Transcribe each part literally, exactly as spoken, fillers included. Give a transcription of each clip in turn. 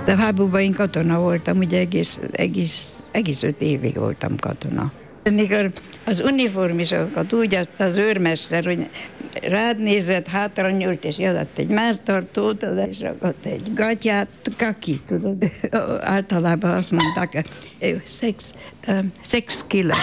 De háborúban én katona voltam, ugye egész, egész, egész öt évig voltam katona. Mikor az uniformisokat úgy adta az őrmester, hogy rád nézett, hátra nyúlt, és adott egy melltartót, és rakott egy gatyát, kaki, tudod. Általában azt mondták, sex, um, sex killer.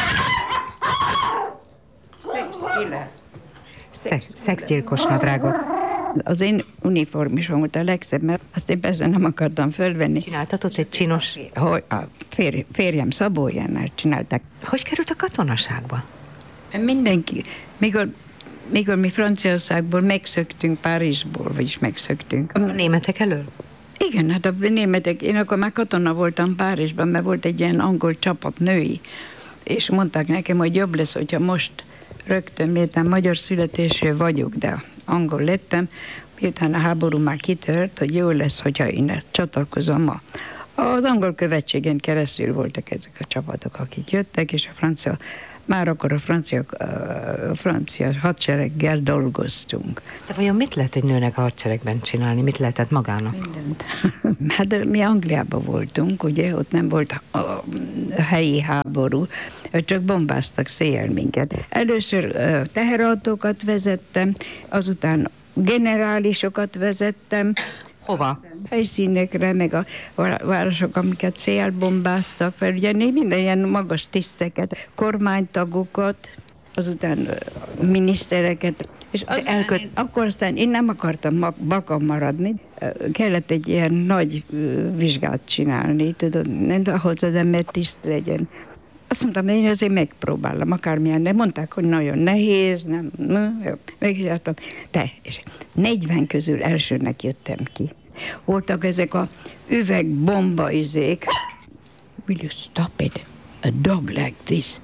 Sex killer. Szex, szexgyilkos nadrágot. Az én uniformisom volt a legszebb, mert azt én persze nem akartam fölvenni. Csináltatott egy csinos... Hogy a férj, férjem Szabó Jánnál csinálták. Hogy került a katonaságba? Mindenki, mikor, mikor mi Franciaországból megszöktünk, Párizsból, vagyis megszöktünk. A németek elől? Igen, hát a németek, én akkor már katona voltam Párizsban, mert volt egy ilyen angol csapat, női, és mondták nekem, hogy jobb lesz, hogyha most rögtön, miután magyar születésű vagyok, de angol lettem, miután a háború már kitört, hogy jó lesz, hogyha én ezt csatlakozom ma. Az angol követségen keresztül voltak ezek a csapatok, akik jöttek, és a francia, már akkor a francia, a francia hadsereggel dolgoztunk. De vajon mit lehet egy nőnek a hadseregben csinálni? Mit lehetett magának? Mindent. Hát mi Angliában voltunk, ugye, ott nem volt a, a helyi háború, csak bombáztak széjjel minket. Először teherautókat vezettem, azután generálisokat vezettem. Hova? Helyszínekre, meg a városok, amiket széjjel bombáztak fel, ugye minden ilyen magas tiszteket, kormánytagokat, azután minisztereket, és azután elköt... én, akkor aztán én nem akartam bakon maradni, kellett egy ilyen nagy vizsgát csinálni, tudod, nem ahhoz az ember tiszt legyen. Azt mondtam, én azért megpróbálom, akármilyen, de mondták, hogy nagyon nehéz, nem, na, jó, megcsináltam. De, és negyven közül elsőnek jöttem ki. Voltak ezek a üvegbomba izék. Will you stop it? A dog like this.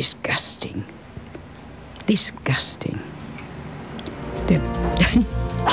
Disgusting. Disgusting. De...